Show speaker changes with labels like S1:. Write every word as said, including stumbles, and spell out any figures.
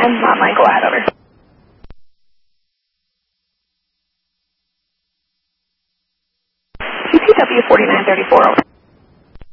S1: I'm online. Go ahead, over. G P W forty-nine thirty-four, over.